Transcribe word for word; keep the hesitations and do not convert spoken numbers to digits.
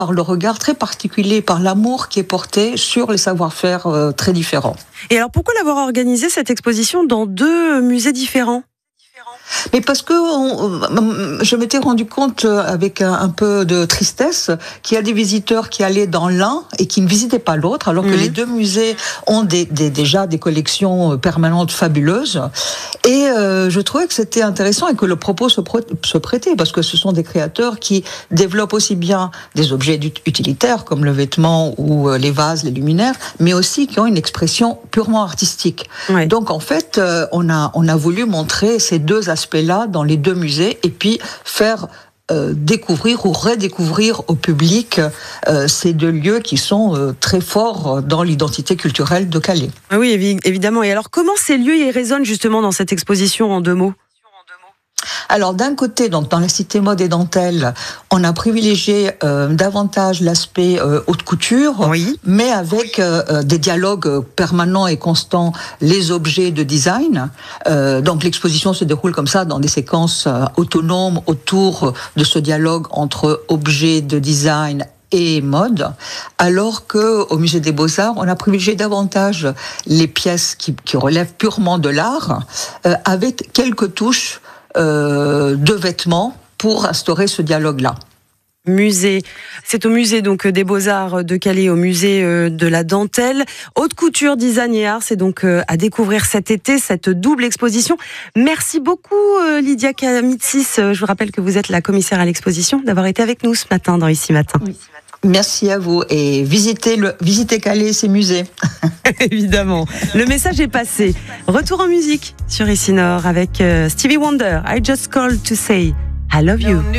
par le regard très particulier, par l'amour qui est porté sur les savoir-faire euh, très différents. Et alors pourquoi l'avoir organisé, cette exposition, dans deux musées différents ? Mais parce que on, je m'étais rendu compte avec un, un peu de tristesse qu'il y a des visiteurs qui allaient dans l'un et qui ne visitaient pas l'autre, alors que mmh. les deux musées ont des, des, déjà des collections permanentes fabuleuses. Et euh, je trouvais que c'était intéressant et que le propos se, se prêtait, parce que ce sont des créateurs qui développent aussi bien des objets utilitaires comme le vêtement ou les vases, les luminaires, mais aussi qui ont une expression purement artistique. Ouais. Donc en fait, euh, on a on a voulu montrer ces deux aspects là dans les deux musées et puis faire euh, découvrir ou redécouvrir au public euh, ces deux lieux qui sont euh, très forts dans l'identité culturelle de Calais. Ah oui, évidemment. Et alors comment ces lieux y résonnent justement dans cette exposition en deux mots ? Alors d'un côté, donc dans la Cité Mode et Dentelle, on a privilégié euh, davantage l'aspect euh, haute couture, oui. mais avec euh, des dialogues permanents et constants, les objets de design. Euh, donc l'exposition se déroule comme ça dans des séquences euh, autonomes autour de ce dialogue entre objets de design et mode, alors que au Musée des Beaux-Arts, on a privilégié davantage les pièces qui, qui relèvent purement de l'art, euh, avec quelques touches Euh, de vêtements pour instaurer ce dialogue-là. Musée, c'est au musée donc des Beaux-Arts de Calais, au musée de la Dentelle. Haute couture, design et art, c'est donc à découvrir cet été, cette double exposition. Merci beaucoup Lydia Kamitsis. Je vous rappelle que vous êtes la commissaire à l'exposition, d'avoir été avec nous ce matin dans Ici Matin. Oui. Merci à vous et visitez, le, visitez Calais et ses musées. Évidemment, le message est passé. Retour en musique sur Ici Nord avec Stevie Wonder. I just called to say I love you.